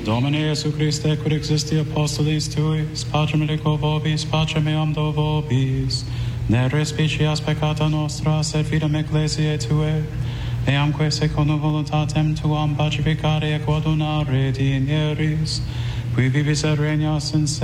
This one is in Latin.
Domine Iesu Christe, quid existi apostolis tuis, pacem relico vobis, pacem eam do vobis, ne respicias peccata nostra, sed fidem ecclesiae Tuae, eamque secundum voluntatem Tuam pacificare et coadunare digneris, qui vivis et regnas in